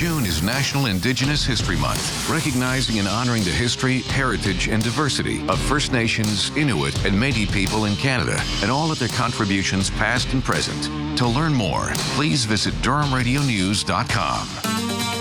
June is National Indigenous History Month, recognizing and honoring the history, heritage, and diversity of First Nations, Inuit, and Métis people in Canada, and all of their contributions past and present. To learn more, please visit DurhamRadioNews.com.